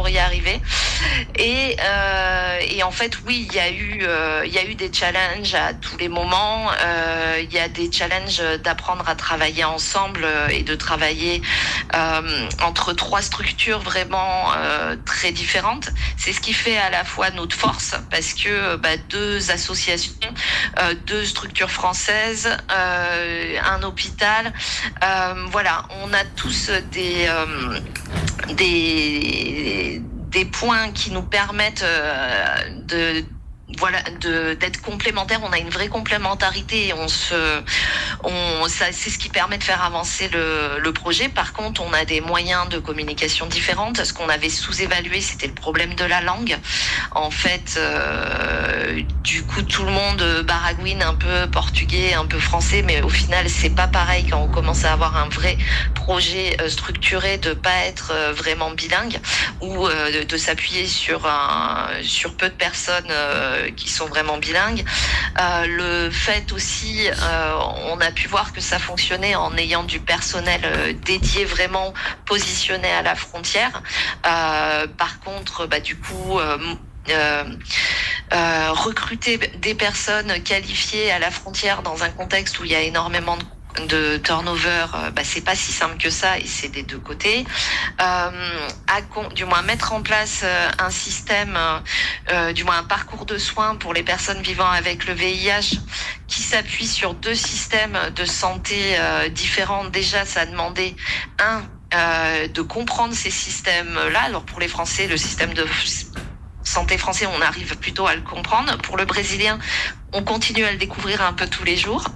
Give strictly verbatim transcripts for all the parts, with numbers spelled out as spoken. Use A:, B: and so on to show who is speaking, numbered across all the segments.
A: pour y arriver. Et, euh, et en fait, oui, il y a eu, euh, il y a eu des challenges à tous les moments. Euh, il y a des challenges d'apprendre à travailler ensemble euh, et de travailler euh, entre trois structures vraiment euh, très différentes. C'est ce qui fait à la fois notre force, parce que bah, deux associations, euh, deux structures françaises, euh, un hôpital, euh, voilà, on a tous des euh, des des points qui nous permettent euh, de voilà de d'être complémentaires. On a une vraie complémentarité et on se on ça c'est ce qui permet de faire avancer le le projet. Par contre, on a des moyens de communication différentes. Ce qu'on avait sous-évalué, c'était le problème de la langue. En fait, euh, du coup, tout le monde baragouine un peu portugais, un peu français, mais au final, c'est pas pareil quand on commence à avoir un vrai projet structuré, de pas être vraiment bilingue ou euh, de, de s'appuyer sur un sur peu de personnes euh, qui sont vraiment bilingues. Euh, le fait aussi, euh, on a pu voir que ça fonctionnait en ayant du personnel euh, dédié, vraiment positionné à la frontière. Euh, par contre, bah, du coup, euh, euh, euh, recruter des personnes qualifiées à la frontière dans un contexte où il y a énormément de de turnover, bah, c'est pas si simple que ça et c'est des deux côtés. Euh, à, du moins mettre en place euh, un système, euh, du moins un parcours de soins pour les personnes vivant avec le V I H qui s'appuie sur deux systèmes de santé euh, différents. Déjà, ça a demandé un euh, de comprendre ces systèmes-là. Alors pour les Français, le système de santé français, on arrive plutôt à le comprendre. Pour le brésilien, on continue à le découvrir un peu tous les jours.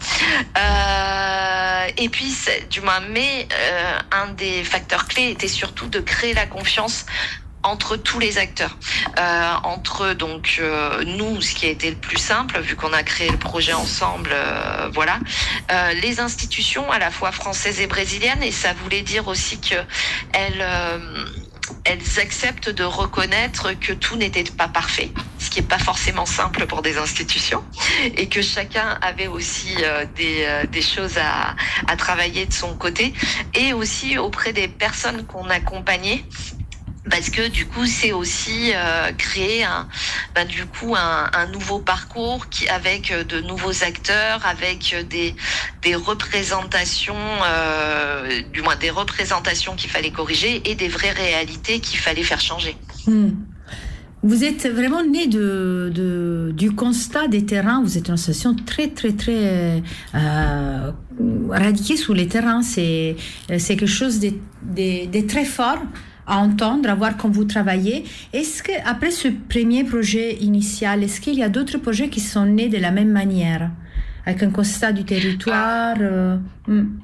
A: Euh, et puis, du moins, mais euh, un des facteurs clés était surtout de créer la confiance entre tous les acteurs, euh, entre donc euh, nous, ce qui a été le plus simple vu qu'on a créé le projet ensemble, euh, voilà, euh, les institutions à la fois françaises et brésiliennes, et ça voulait dire aussi que elles euh, elles acceptent de reconnaître que tout n'était pas parfait, ce qui est pas forcément simple pour des institutions, et que chacun avait aussi euh, des euh, des choses à à travailler de son côté, et aussi auprès des personnes qu'on accompagnait. Parce que du coup, c'est aussi euh, créer un, ben, du coup un, un nouveau parcours qui avec de nouveaux acteurs, avec des des représentations, euh, du moins des représentations qu'il fallait corriger et des vraies réalités qu'il fallait faire changer.
B: Hmm. Vous êtes vraiment né de, de du constat des terrains. Vous êtes une association très très très euh, radiquée sur les terrains. C'est c'est quelque chose de, de, de très fort à entendre, à voir comment vous travaillez. Est-ce que après ce premier projet initial, est-ce qu'il y a d'autres projets qui sont nés de la même manière, avec un constat du territoire? euh, hmm.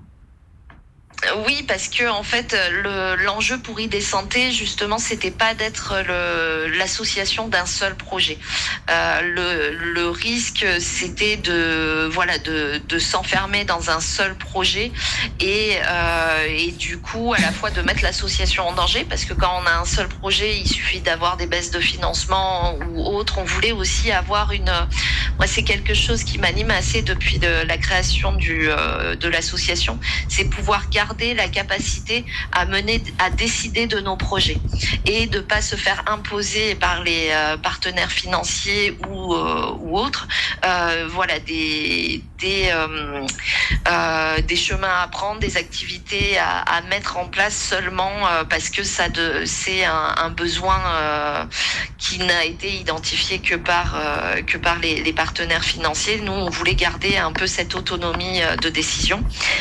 A: Oui, parce que en fait, le, l'enjeu pour I D Santé, justement, c'était pas d'être le, l'association d'un seul projet. Euh, le, le risque, c'était de, voilà, de, de s'enfermer dans un seul projet et, euh, et du coup, à la fois de mettre l'association en danger, parce que quand on a un seul projet, il suffit d'avoir des baisses de financement ou autre. On voulait aussi avoir une, moi, c'est quelque chose qui m'anime assez depuis de, la création du, euh, de l'association, c'est pouvoir garder la capacité à mener, à décider de nos projets et de pas se faire imposer par les euh, partenaires financiers ou euh, ou autres, euh, voilà, des des euh, euh, des chemins à prendre, des activités à, à mettre en place seulement euh, parce que ça de c'est un, un besoin euh, qui n'a été identifié que par euh, que par les, les partenaires financiers. Nous, on voulait garder un peu cette autonomie de décision.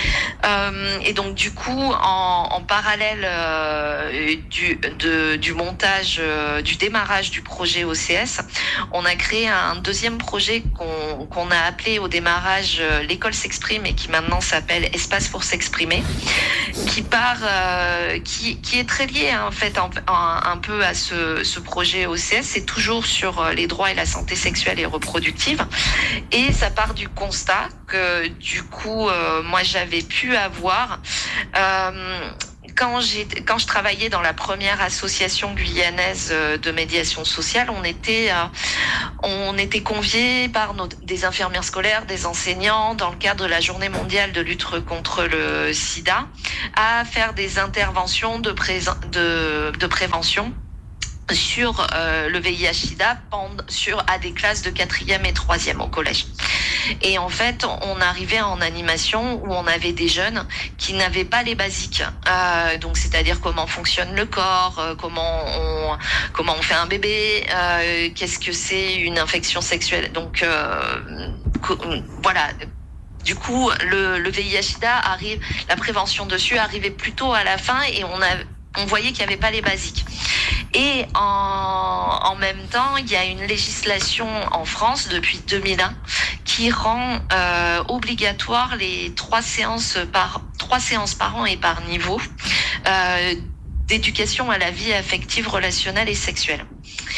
A: Euh, et donc du coup, en, en parallèle euh, du, de, du montage, euh, du démarrage du projet O C S, on a créé un deuxième projet qu'on, qu'on a appelé au démarrage euh, l'école s'exprime et qui maintenant s'appelle Espace pour s'exprimer, qui part, euh, qui, qui est très lié hein, en fait en, en, un peu à ce, ce projet O C S. C'est toujours sur les droits et la santé sexuelle et reproductive, et ça part du constat que du coup, euh, moi j'avais pu avoir. Euh, quand j'ai quand je travaillais dans la première association guyanaise de médiation sociale, on était euh, on était conviés par nos, des infirmières scolaires, des enseignants dans le cadre de la Journée mondiale de lutte contre le sida à faire des interventions de pré- de, de prévention sur euh, le V I H/SIDA sur à des classes de quatrième et troisième au collège. Et en fait, on arrivait en animation où on avait des jeunes qui n'avaient pas les basiques. Euh, donc, c'est-à-dire comment fonctionne le corps, euh, comment on comment on fait un bébé, euh, qu'est-ce que c'est une infection sexuelle. Donc, euh, co- voilà. Du coup, le, le V I H/SIDA arrive, la prévention dessus arrivait plutôt à la fin et on a, on voyait qu'il n'y avait pas les basiques. Et en, en même temps, il y a une législation en France depuis deux mille un qui rend euh, obligatoire les trois séances par trois séances par an et par niveau euh, d'éducation à la vie affective, relationnelle et sexuelle.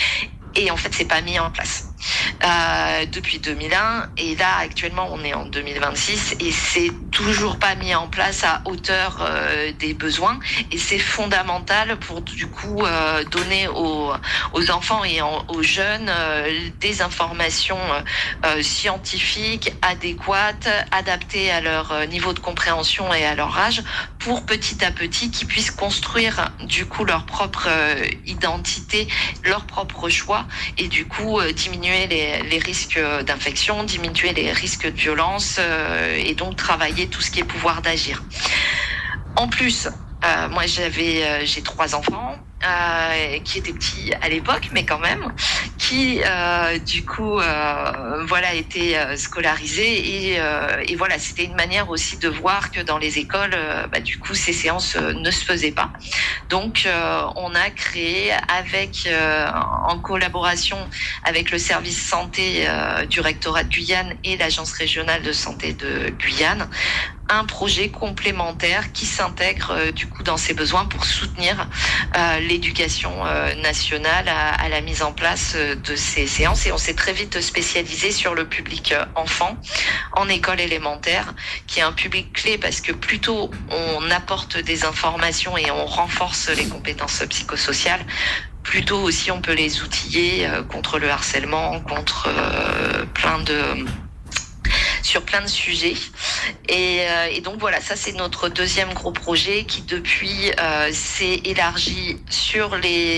A: Et en fait, c'est pas mis en place euh, depuis deux mille un. Et là, actuellement, on est en deux mille vingt-six et c'est toujours pas mis en place à hauteur euh, des besoins. Et c'est fondamental pour du coup euh, donner aux, aux enfants et en, aux jeunes euh, des informations euh, scientifiques adéquates, adaptées à leur niveau de compréhension et à leur âge, pour petit à petit qu'ils puissent construire du coup leur propre euh, identité, leur propre choix. Et du coup euh, diminuer les, les risques d'infection, diminuer les risques de violence euh, et donc travailler tout ce qui est pouvoir d'agir. En plus, euh, moi j'avais euh, j'ai trois enfants euh, qui étaient petits à l'époque, mais quand même, qui euh, du coup euh, voilà étaient euh, scolarisés et, euh, et voilà, c'était une manière aussi de voir que dans les écoles euh, bah, du coup ces séances euh, ne se faisaient pas. Donc euh, on a créé avec euh, en collaboration avec le service santé euh, du rectorat de Guyane et l'agence régionale de santé de Guyane un projet complémentaire qui s'intègre euh, du coup dans ces besoins pour soutenir euh, l'éducation euh, nationale à, à la mise en place euh, de ces séances. Et on s'est très vite spécialisé sur le public euh, enfant en école élémentaire, qui est un public clé parce que plus tôt on apporte des informations et on renforce les compétences psychosociales, plus tôt aussi on peut les outiller euh, contre le harcèlement, contre euh, plein de sur plein de sujets. Et, euh, et donc voilà, ça c'est notre deuxième gros projet qui depuis euh, s'est élargi sur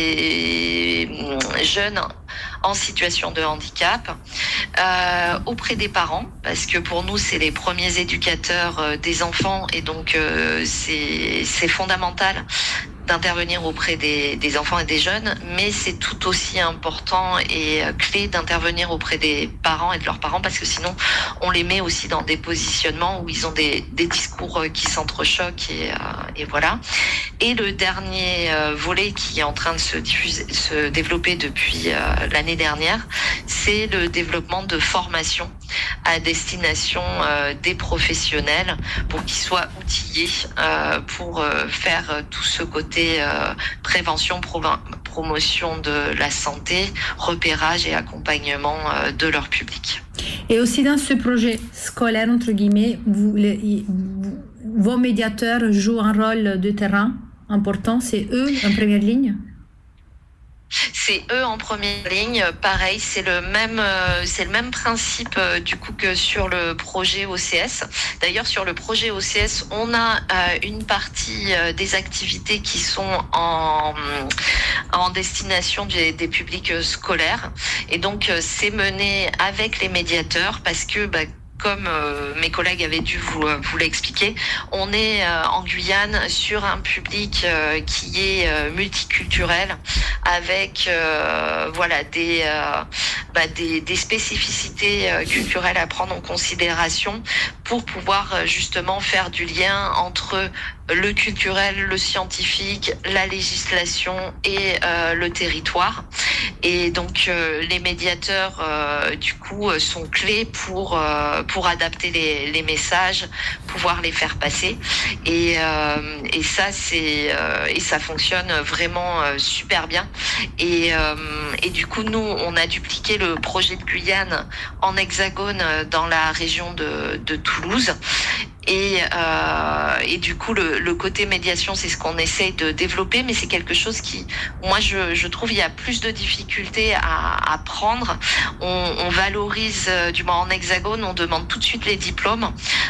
A: les jeunes en situation de handicap, euh, auprès des parents, parce que pour nous c'est les premiers éducateurs euh, des enfants et donc euh, c'est, c'est fondamental d'intervenir auprès des, des enfants et des jeunes, mais c'est tout aussi important et clé d'intervenir auprès des parents et de leurs parents, parce que sinon on les met aussi dans des positionnements où ils ont des, des discours qui s'entrechoquent et, euh, et voilà. Et le dernier euh, volet qui est en train de se diffuser, se développer depuis euh, l'année dernière, c'est le développement de formations à destination euh, des professionnels pour qu'ils soient outillés euh, pour euh, faire tout ce côté euh, prévention, pro- promotion de la santé, repérage et accompagnement euh, de leur public.
B: Et aussi dans ce projet scolaire, entre guillemets, vous, les, vous, vos médiateurs jouent un rôle de terrain important, c'est eux en première ligne?
A: C'est eux en première ligne. Pareil, c'est le même, euh, c'est le même principe euh, du coup que sur le projet O C S. D'ailleurs, sur le projet O C S, on a euh, une partie euh, des activités qui sont en en destination des, des publics scolaires. Et donc, euh, c'est mené avec les médiateurs parce que bah, comme euh, mes collègues avaient dû vous, vous l'expliquer, on est euh, en Guyane sur un public euh, qui est euh, multiculturel, avec euh, voilà des, euh, bah, des des spécificités euh, culturelles à prendre en considération pour pouvoir euh, justement faire du lien entre le culturel, le scientifique, la législation et euh, le territoire. Et donc euh, les médiateurs euh, du coup sont clés pour euh, pour adapter les, les messages, pouvoir les faire passer. Et euh, et ça c'est euh, et ça fonctionne vraiment euh, super bien. Et euh, et du coup nous on a dupliqué le projet de Guyane en hexagone dans la région de de Toulouse. Et, euh, et du coup, le, le côté médiation, c'est ce qu'on essaye de développer, mais c'est quelque chose qui, moi, je, je trouve, il y a plus de difficultés à, à prendre. On, on valorise, du moins en hexagone, on demande tout de suite les diplômes. On,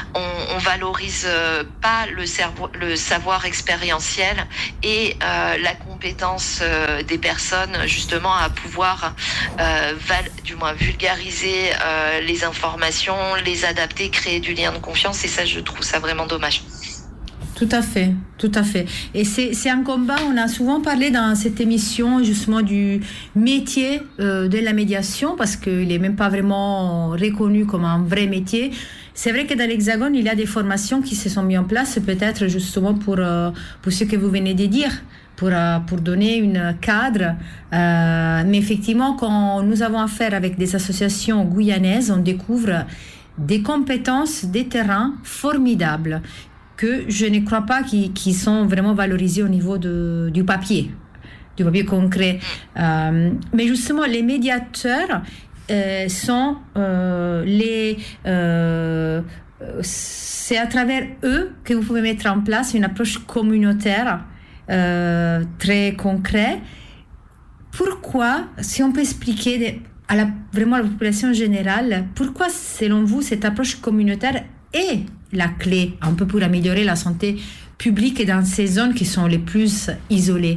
A: on valorise euh, pas le, cerveau, le savoir expérientiel et euh, la compétence euh, des personnes justement à pouvoir euh, val, du moins vulgariser euh, les informations, les adapter, créer du lien de confiance, et ça je trouve ça vraiment dommage.
B: Tout à fait, tout à fait. Et c'est, c'est un combat, on a souvent parlé dans cette émission justement du métier euh, de la médiation, parce qu'il n'est même pas vraiment reconnu comme un vrai métier. C'est vrai que dans l'Hexagone, il y a des formations qui se sont mises en place, peut-être justement pour, euh, pour ce que vous venez de dire, pour, euh, pour donner un cadre. Euh, mais effectivement, quand nous avons affaire avec des associations guyanaises, on découvre des compétences, des terrains formidables, que je ne crois pas qu'ils, qu'ils sont vraiment valorisés au niveau de, du papier, du papier concret. Euh, mais justement, les médiateurs euh, sont euh, les... Euh, c'est à travers eux que vous pouvez mettre en place une approche communautaire euh, très concrète. Pourquoi, si on peut expliquer à la, vraiment à la population générale, pourquoi, selon vous, cette approche communautaire est la clé un peu pour améliorer la santé publique dans ces zones qui sont les plus isolées?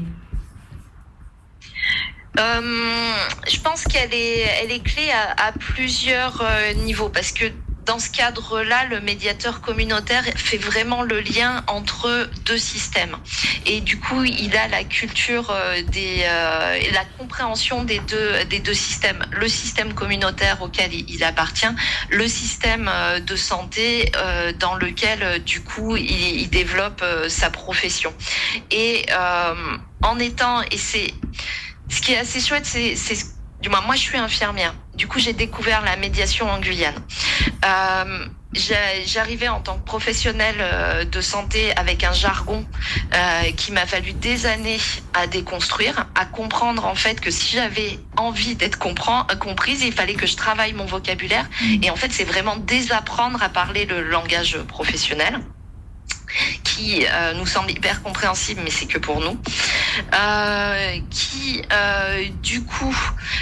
A: euh, Je pense qu'elle est, elle est clé à, à plusieurs euh, niveaux, parce que dans ce cadre-là, le médiateur communautaire fait vraiment le lien entre deux systèmes. Et du coup, il a la culture euh, des, euh, la compréhension des deux, des deux systèmes. Le système communautaire auquel il, il appartient, le système euh, de santé euh, dans lequel, euh, du coup, il, il développe euh, sa profession. Et euh, en étant, et c'est, ce qui est assez chouette, c'est, c'est du moins, moi, je suis infirmière. Du coup, j'ai découvert la médiation en Guyane. Euh, j'arrivais en tant que professionnelle de santé avec un jargon euh, qui m'a fallu des années à déconstruire, à comprendre en fait que si j'avais envie d'être comprise, il fallait que je travaille mon vocabulaire. Et en fait, c'est vraiment désapprendre à parler le langage professionnel, qui euh, nous semble hyper compréhensible, mais c'est que pour nous, euh, qui euh, du coup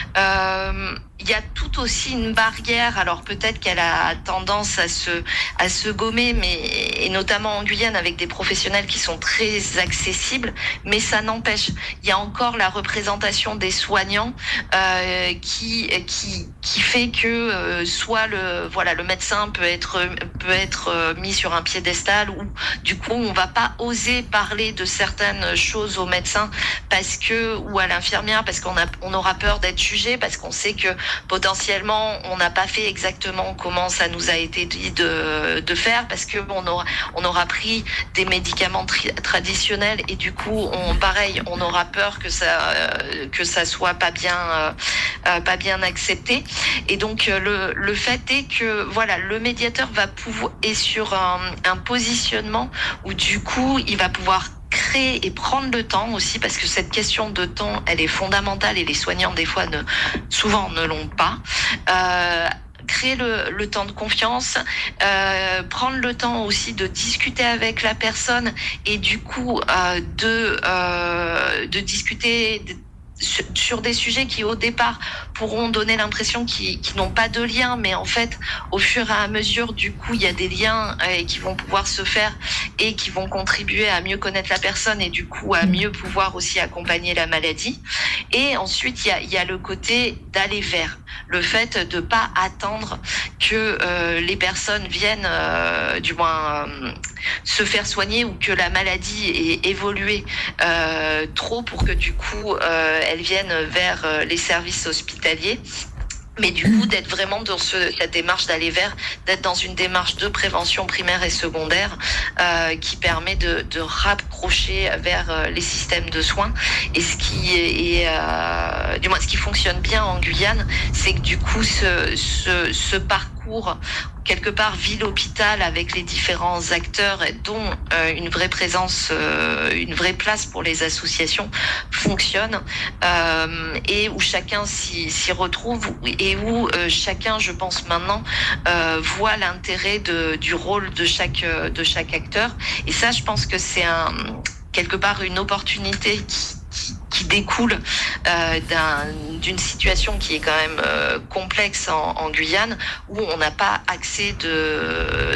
A: euh, il y a tout aussi une barrière, alors peut-être qu'elle a tendance à se à se gommer, mais et notamment en Guyane avec des professionnels qui sont très accessibles, mais ça n'empêche, il y a encore la représentation des soignants euh, qui qui qui fait que euh, soit le voilà le médecin peut être peut être mis sur un piédestal, ou du coup on va pas oser parler de certaines choses au médecin parce que ou à l'infirmière parce qu'on a on aura peur d'être jugé, parce qu'on sait que potentiellement on n'a pas fait exactement comment ça nous a été dit de de faire, parce que on aura on aura pris des médicaments tri- traditionnels et du coup on pareil on aura peur que ça euh, que ça soit pas bien euh, euh, pas bien accepté. Et donc euh, le le fait est que voilà le médiateur va pouvoir est sur un, un positionnement où du coup il va pouvoir créer et prendre le temps aussi, parce que cette question de temps, elle est fondamentale et les soignants des fois ne, souvent ne l'ont pas. Euh, créer le, le temps de confiance, euh, prendre le temps aussi de discuter avec la personne et du coup euh, de euh, de discuter de, sur, sur des sujets qui au départ pourront donner l'impression qu'ils, qu'ils n'ont pas de lien, mais en fait au fur et à mesure du coup il y a des liens euh, qui vont pouvoir se faire et qui vont contribuer à mieux connaître la personne et du coup à mieux pouvoir aussi accompagner la maladie. Et ensuite il y a, il y a le côté d'aller vers, le fait de pas attendre que euh, les personnes viennent euh, du moins euh, se faire soigner ou que la maladie ait évolué euh, trop pour que du coup euh, elles viennent vers euh, les services hospitaliers. Mais du coup, d'être vraiment dans ce, la démarche d'aller vers, d'être dans une démarche de prévention primaire et secondaire euh, qui permet de, de rapprocher vers euh, les systèmes de soins. Et ce qui est, est euh, du moins, ce qui fonctionne bien en Guyane, c'est que du coup, ce, ce, ce parcours quelque part ville-hôpital avec les différents acteurs, dont euh, une vraie présence, euh, une vraie place pour les associations fonctionne euh, et où chacun s'y, s'y retrouve et où euh, chacun, je pense maintenant, euh, voit l'intérêt de, du rôle de chaque de chaque acteur. Et ça, je pense que c'est un quelque part une opportunité qui qui, qui découle euh, d'un, d'une situation qui est quand même euh, complexe en, en Guyane, où on n'a pas accès de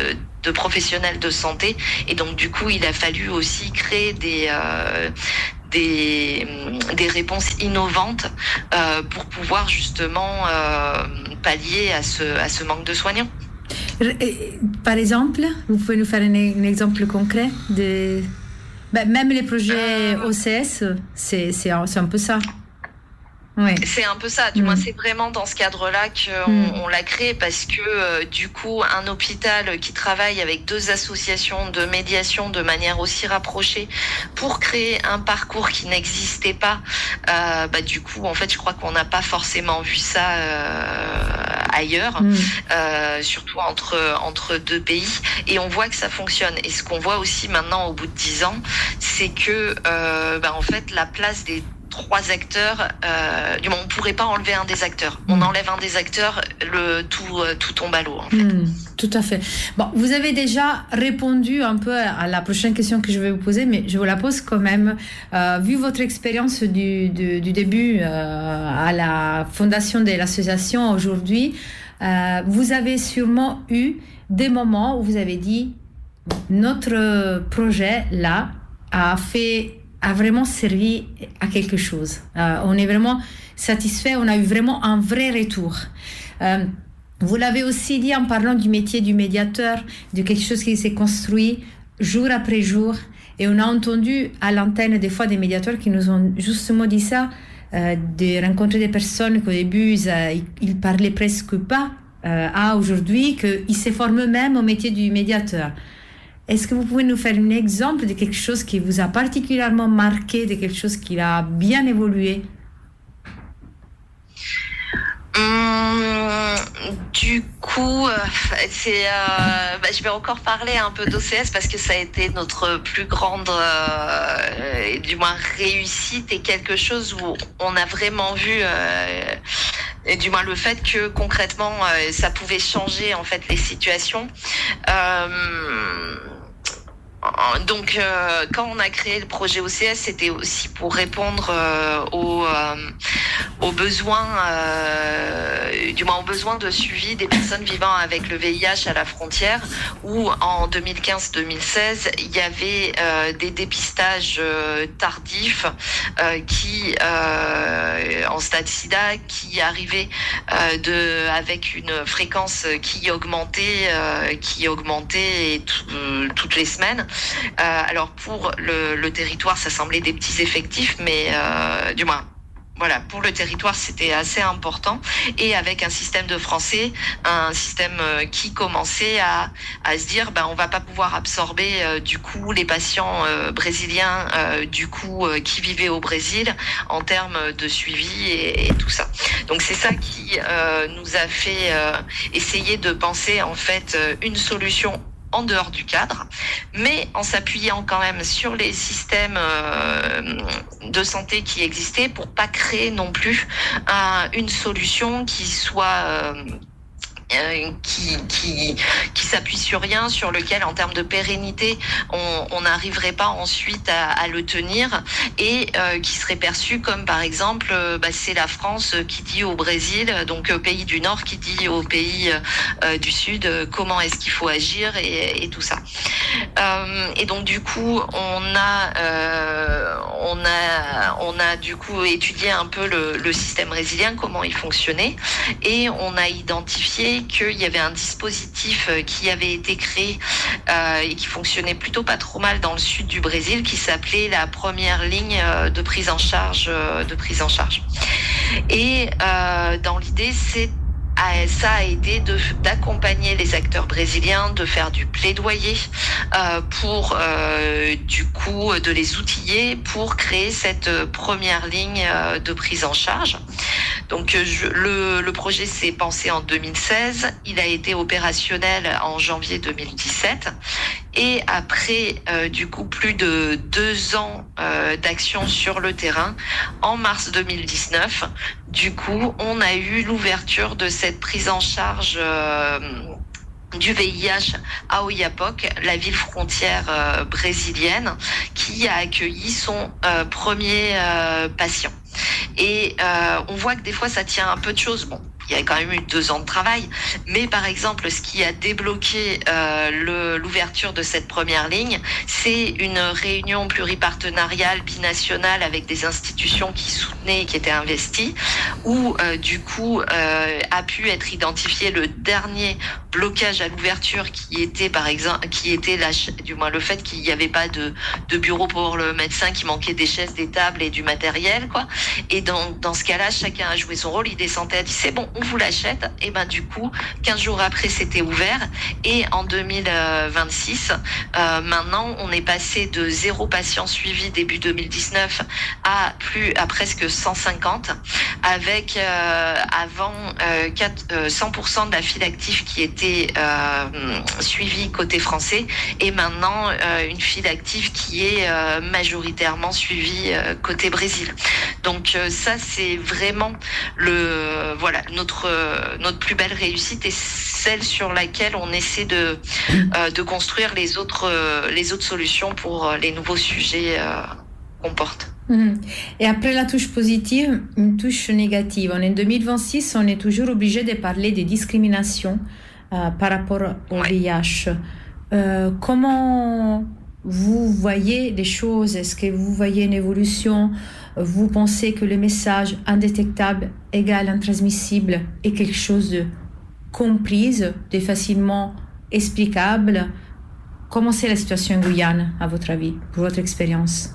A: de professionnels de santé. Et donc, du coup, il a fallu aussi créer des... Euh, Des, des réponses innovantes euh, pour pouvoir justement euh, pallier à ce, à ce manque de soignants.
B: Par exemple, vous pouvez nous faire un, un exemple concret de... Ben, même les projets euh... O C S, c'est, c'est, un, c'est un peu ça. Ouais.
A: C'est un peu ça, du mmh. moins c'est vraiment dans ce cadre-là qu'on mmh. on l'a créé parce que euh, du coup un hôpital qui travaille avec deux associations de médiation de manière aussi rapprochée pour créer un parcours qui n'existait pas, euh, bah, du coup en fait je crois qu'on n'a pas forcément vu ça euh, ailleurs, mmh. euh, surtout entre, entre deux pays, et on voit que ça fonctionne. Et ce qu'on voit aussi maintenant au bout de dix ans, c'est que euh, bah, en fait la place des trois acteurs, euh, du moins on pourrait pas enlever un des acteurs. On mmh. enlève un des acteurs, le tout euh, tout tombe à l'eau. En fait.
B: Mmh, tout à fait. Bon, vous avez déjà répondu un peu à la prochaine question que je vais vous poser, mais je vous la pose quand même. Euh, vu votre expérience du, du, du début euh, à la fondation de l'association aujourd'hui, euh, vous avez sûrement eu des moments où vous avez dit notre projet là a fait a vraiment servi à quelque chose. Euh, on est vraiment satisfait, on a eu vraiment un vrai retour. Euh, vous l'avez aussi dit en parlant du métier du médiateur, de quelque chose qui s'est construit jour après jour. Et on a entendu à l'antenne des fois des médiateurs qui nous ont justement dit ça, euh, de rencontrer des personnes qu'au début, ils, ils parlaient presque pas, euh, à aujourd'hui, qu'ils se forment eux-mêmes au métier du médiateur. Est-ce que vous pouvez nous faire un exemple de quelque chose qui vous a particulièrement marqué, de quelque chose qui a bien évolué?
A: Hum, du coup, c'est, euh, bah, je vais encore parler un peu d'O C S parce que ça a été notre plus grande, euh, du moins réussite, et quelque chose où on a vraiment vu, euh, et du moins le fait que concrètement euh, ça pouvait changer en fait les situations. Euh, Donc, euh, quand on a créé le projet O C S, c'était aussi pour répondre euh, aux, euh, aux besoins, euh, du moins aux besoins de suivi des personnes vivant avec le V I H à la frontière, où en deux mille quinze deux mille seize, il y avait euh, des dépistages euh, tardifs euh, qui, euh, en stade SIDA, qui arrivaient euh, de, avec une fréquence qui augmentait, euh, qui augmentait tout, euh, toutes les semaines. Euh, alors pour le, le territoire, ça semblait des petits effectifs, mais euh, du moins, voilà, pour le territoire, c'était assez important. Et avec un système de français, un système qui commençait à, à se dire, ben, on va pas pouvoir absorber euh, du coup les patients euh, brésiliens, euh, du coup euh, qui vivaient au Brésil en termes de suivi et, et tout ça. Donc c'est ça qui euh, nous a fait euh, essayer de penser en fait une solution en dehors du cadre, mais en s'appuyant quand même sur les systèmes euh, de santé qui existaient pour pas créer non plus euh, une solution qui soit euh, Euh, qui qui qui s'appuie sur rien, sur lequel en termes de pérennité on n'arriverait pas ensuite à, à le tenir, et euh, qui serait perçu comme par exemple euh, bah, c'est la France qui dit au Brésil, donc au pays du Nord, qui dit au pays euh, du Sud euh, comment est-ce qu'il faut agir, et, et tout ça. Euh, et donc du coup on a euh, on a on a du coup étudié un peu le, le système brésilien, comment il fonctionnait, et on a identifié qu'il y avait un dispositif qui avait été créé euh, et qui fonctionnait plutôt pas trop mal dans le sud du Brésil, qui s'appelait la première ligne de prise en charge de prise en charge. Et euh, dans l'idée, c'est ça a été de, d'accompagner les acteurs brésiliens, de faire du plaidoyer euh, pour euh, du coup de les outiller pour créer cette première ligne euh, de prise en charge. Donc je, le, le projet s'est pensé en deux mille seize, il a été opérationnel en janvier deux mille dix-sept, et après euh, du coup plus de deux ans euh, d'action sur le terrain, en mars deux mille dix-neuf, du coup on a eu l'ouverture de cette prise en charge euh, du V I H à Oiapoque, la ville frontière euh, brésilienne, qui a accueilli son euh, premier euh, patient. Et euh, on voit que des fois ça tient un peu de choses. Bon, il y a quand même eu deux ans de travail. Mais par exemple, ce qui a débloqué euh, le, l'ouverture de cette première ligne, c'est une réunion pluripartenariale binationale avec des institutions qui soutenaient et qui étaient investies, où euh, du coup euh, a pu être identifié le dernier blocage à l'ouverture, qui était par exemple, qui était la, du moins le fait qu'il n'y avait pas de, de bureau pour le médecin, qu'il manquait des chaises, des tables et du matériel, quoi. Et dans, dans ce cas-là, chacun a joué son rôle. Il descendait, a dit c'est bon, on vous l'achète. Et ben du coup, quinze jours après, c'était ouvert. Et en deux mille vingt-six, euh, maintenant, on est passé de zéro patient suivi début deux mille dix-neuf à plus à presque cent cinquante, avec euh, avant euh, quatre, euh, cent pour cent de la file active qui était euh, suivie côté français, et maintenant euh, une file active qui est euh, majoritairement suivie euh, côté Brésil. Donc euh, ça, c'est vraiment le voilà notre euh, notre plus belle réussite, et celle sur laquelle on essaie de euh, de construire les autres euh, les autres solutions pour euh, les nouveaux sujets euh, qu'on porte.
B: Mmh. Et après la touche positive, une touche négative. En deux mille vingt-six, on est toujours obligé de parler des discriminations euh, par rapport au
A: ouais.
B: V I H. Euh, comment vous voyez les choses? Est-ce que vous voyez une évolution? Vous pensez que le message indétectable égale intransmissible est quelque chose de comprise, de facilement explicable? Comment c'est la situation en Guyane, à votre avis, pour votre expérience?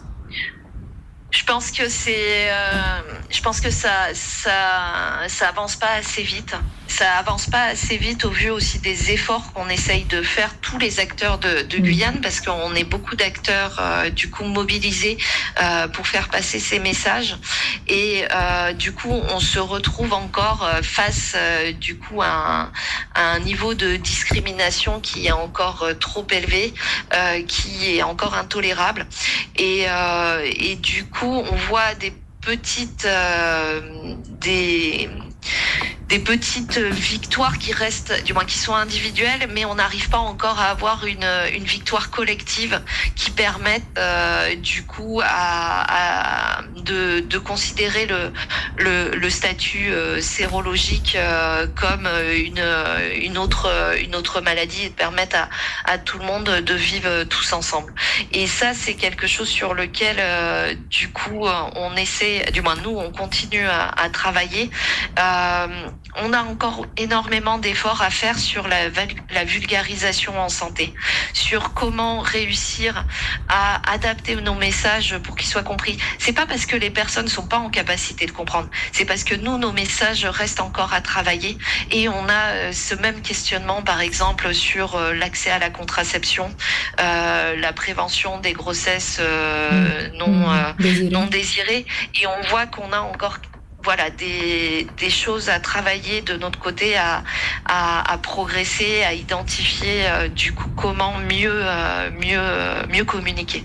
A: Je pense que c'est, euh, je pense que ça, ça, ça avance pas assez vite. Ça avance pas assez vite au vu aussi des efforts qu'on essaye de faire tous les acteurs de, de Guyane, parce qu'on est beaucoup d'acteurs euh, du coup mobilisés euh, pour faire passer ces messages, et euh, du coup on se retrouve encore face euh, du coup à un, à un niveau de discrimination qui est encore euh, trop élevé, euh, qui est encore intolérable, et, euh, et du coup on voit des petites euh, des des petites victoires qui restent, du moins qui sont individuelles, mais on n'arrive pas encore à avoir une, une victoire collective qui permette euh, du coup à, à de, de considérer le, le, le statut euh, sérologique euh, comme une, une, autre, une autre maladie, et de permettre à, à tout le monde de vivre tous ensemble. Et ça, c'est quelque chose sur lequel euh, du coup on essaie, du moins nous, on continue à, à travailler. Euh, On a encore énormément d'efforts à faire sur la, la vulgarisation en santé, sur comment réussir à adapter nos messages pour qu'ils soient compris. C'est pas parce que les personnes sont pas en capacité de comprendre, c'est parce que nous, nos messages restent encore à travailler, et on a ce même questionnement, par exemple, sur l'accès à la contraception, euh, la prévention des grossesses euh, non, euh, non désirées, et on voit qu'on a encore voilà des des choses à travailler de notre côté, à à, à progresser, à identifier euh, du coup comment mieux euh, mieux euh, mieux communiquer.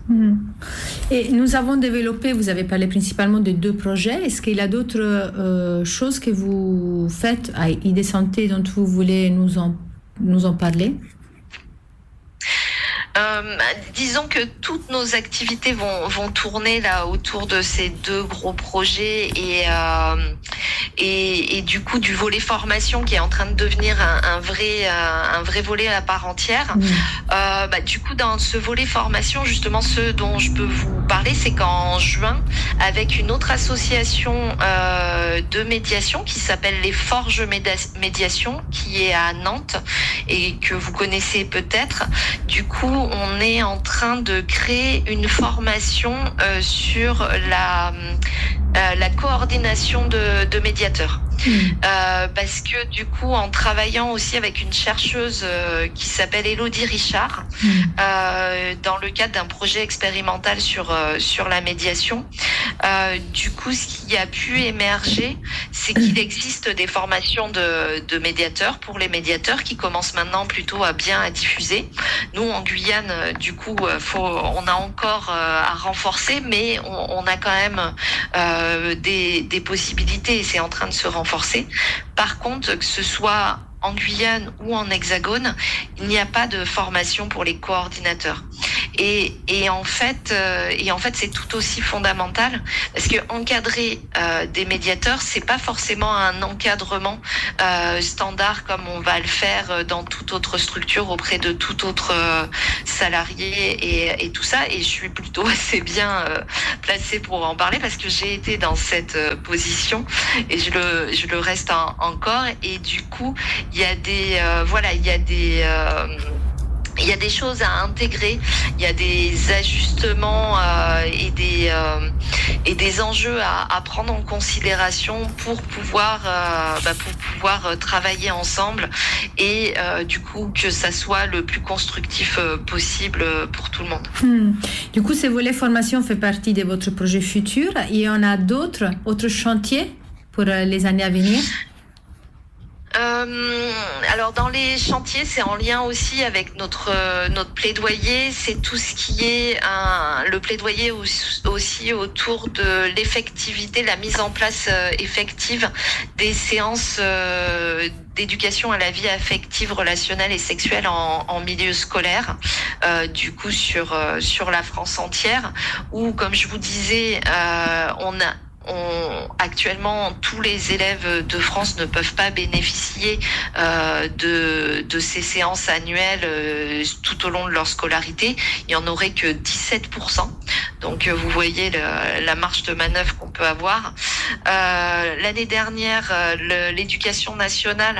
B: Et nous avons développé, vous avez parlé principalement de deux projets. Est-ce qu'il y a d'autres euh, choses que vous faites à I D Santé dont vous voulez nous en nous en parler?
A: Euh, disons que toutes nos activités vont vont tourner là autour de ces deux gros projets, et euh, et, et du coup du volet formation qui est en train de devenir un, un vrai un vrai volet à part entière. Mmh. Euh, bah, du coup dans ce volet formation, justement, ce dont je peux vous parler, c'est qu'en juin, avec une autre association euh, de médiation qui s'appelle les Forges Médiation, qui est à Nantes et que vous connaissez peut-être, du coup on est en train de créer une formation euh, sur la, euh, la coordination de, de médiateurs. Mmh. Euh, parce que du coup, en travaillant aussi avec une chercheuse euh, qui s'appelle Élodie Richard, mmh. euh, dans le cadre d'un projet expérimental sur euh, sur la médiation, euh, du coup, ce qui a pu émerger, c'est qu'il existe des formations de, de médiateurs pour les médiateurs qui commencent maintenant plutôt à bien à diffuser. Nous, en Guyane, du coup, faut, on a encore euh, à renforcer, mais on, on a quand même euh, des, des possibilités, et c'est en train de se renforcer. Par contre, que ce soit en Guyane ou en Hexagone, il n'y a pas de formation pour les coordinateurs. Et, et en fait, euh, et en fait, c'est tout aussi fondamental parce que encadrer euh, des médiateurs, c'est pas forcément un encadrement euh, standard comme on va le faire dans toute autre structure auprès de tout autre euh, salarié et, et tout ça. Et je suis plutôt assez bien euh, placée pour en parler parce que j'ai été dans cette euh, position et je le, je le reste en, encore. Et du coup, il y a des, euh, voilà, il y a des euh, il y a des choses à intégrer, il y a des ajustements euh, et des euh, et des enjeux à, à prendre en considération pour pouvoir euh, bah, pour pouvoir travailler ensemble et euh, du coup que ça soit le plus constructif euh, possible pour tout le monde.
B: Hmm. Du coup, ce volet formation fait partie de votre projet futur. Il y en a d'autres, autres chantiers pour les années à venir?
A: Euh, alors dans les chantiers, c'est en lien aussi avec notre euh, notre plaidoyer. C'est tout ce qui est un, le plaidoyer aussi, aussi autour de l'effectivité, la mise en place euh, effective des séances euh, d'éducation à la vie affective, relationnelle et sexuelle en, en milieu scolaire. Euh, du coup sur euh, sur la France entière. Où, comme je vous disais, euh, on a On, actuellement, tous les élèves de France ne peuvent pas bénéficier euh, de, de ces séances annuelles euh, tout au long de leur scolarité. Il n'y en aurait que dix-sept pour cent. Donc, vous voyez le, la marge de manœuvre qu'on peut avoir. Euh, l'année dernière, le, l'Éducation nationale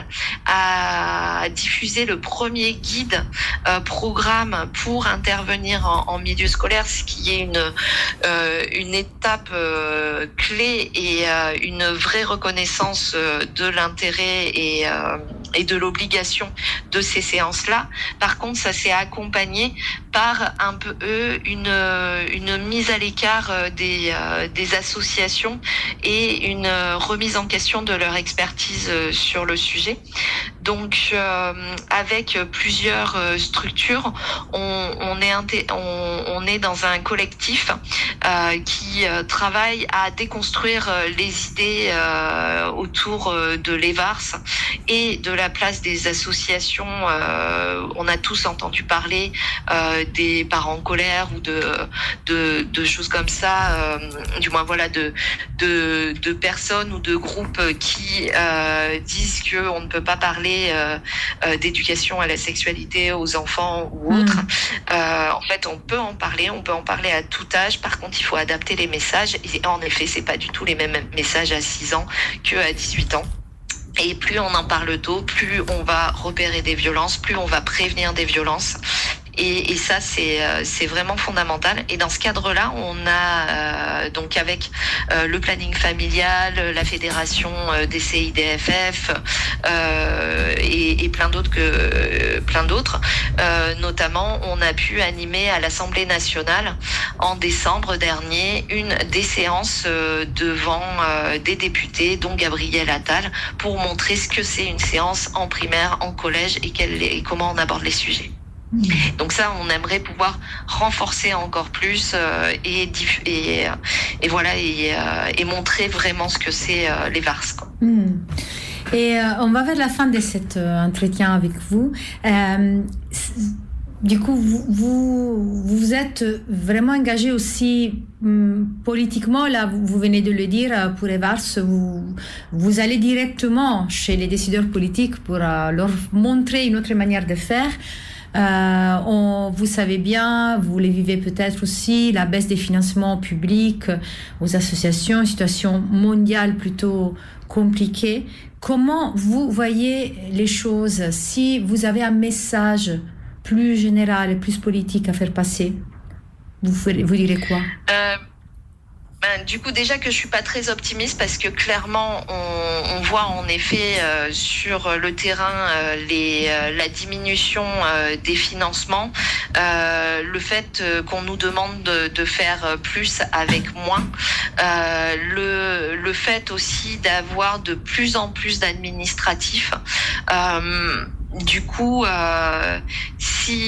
A: a diffusé le premier guide euh, programme pour intervenir en, en milieu scolaire, ce qui est une, euh, une étape euh, clé et euh, une vraie reconnaissance euh, de l'intérêt et, euh, et de l'obligation de ces séances-là. Par contre, ça s'est accompagné par un peu eux une une mise à l'écart des euh, des associations et une remise en question de leur expertise sur le sujet. Donc, euh, avec plusieurs structures, on, on est inté- on, on est dans un collectif euh, qui euh, travaille à déconstruire les idées euh, autour de l'E V A R S et de la place des associations. Euh, on a tous entendu parler euh, des parents en colère ou de de, de choses comme ça, euh, du moins voilà de de de personnes ou de groupes qui euh, disent que on ne peut pas parler euh, euh, d'éducation à la sexualité aux enfants ou autres. Mmh. Euh, en fait, on peut en parler, on peut en parler à tout âge. Par contre, il faut adapter les messages. Et en effet, c'est pas du tout les mêmes messages à six ans qu'à dix-huit ans. Et plus on en parle tôt, plus on va repérer des violences, plus on va prévenir des violences. Et, et ça, c'est c'est vraiment fondamental. Et dans ce cadre-là, on a euh, donc avec euh, le planning familial, la fédération euh, des C I D F F euh, et, et plein d'autres que euh, plein d'autres. Euh, notamment, on a pu animer à l'Assemblée nationale en décembre dernier une des séances euh, devant euh, des députés, dont Gabriel Attal, pour montrer ce que c'est une séance en primaire, en collège et, quel, et comment on aborde les sujets. Donc ça, on aimerait pouvoir renforcer encore plus euh, et, et, et voilà et, euh, et montrer vraiment ce que c'est euh, les V A R S, quoi.
B: Mmh. Et euh, on va vers la fin de cet euh, entretien avec vous. Euh, du coup, vous, vous vous êtes vraiment engagé aussi hum, politiquement. Là, vous, vous venez de le dire, pour les V A R S, vous, vous allez directement chez les décideurs politiques pour euh, leur montrer une autre manière de faire. Euh, on, vous savez bien, vous les vivez peut-être aussi, la baisse des financements publics aux associations, une situation mondiale plutôt compliquée. Comment vous voyez les choses? Si vous avez un message plus général et plus politique à faire passer, vous, vous direz quoi?
A: euh... Ben, du coup, déjà que je suis pas très optimiste parce que clairement, on, on voit en effet euh, sur le terrain euh, les, euh, la diminution euh, des financements, euh, le fait euh, qu'on nous demande de, de faire plus avec moins, euh, le, le fait aussi d'avoir de plus en plus d'administratifs. Euh, du coup, euh, si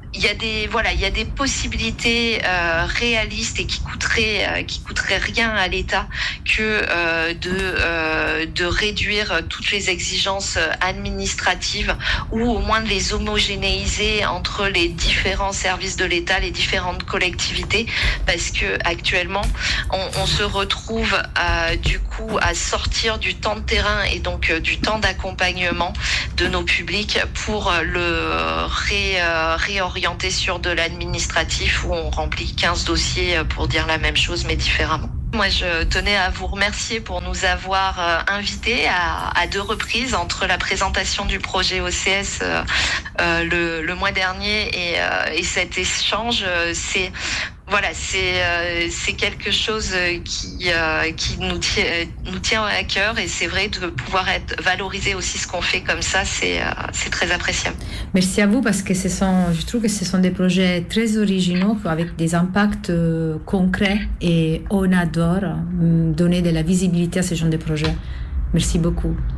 A: il y a des voilà, il y a des possibilités euh, réalistes et qui coûteraient euh, qui coûteraient rien à l'État que euh, de euh, de réduire toutes les exigences administratives ou au moins de les homogénéiser entre les différents services de l'État, les différentes collectivités, parce que actuellement on, on se retrouve euh, du coup à sortir du temps de terrain et donc euh, du temps d'accompagnement de nos publics pour le ré, euh, réorienter sur de l'administratif où on remplit quinze dossiers pour dire la même chose mais différemment. Moi, je tenais à vous remercier pour nous avoir euh, invités à, à deux reprises entre la présentation du projet O C S euh, euh, le, le mois dernier et, euh, et cet échange. Euh, c'est Voilà, c'est euh, c'est quelque chose qui euh, qui nous tient nous tient à cœur et c'est vrai de pouvoir être valorisé aussi ce qu'on fait comme ça, c'est euh, c'est très appréciable.
B: Merci à vous parce que ce sont, je trouve que ce sont des projets très originaux avec des impacts euh, concrets et on adore euh, donner de la visibilité à ce genre de projets. Merci beaucoup.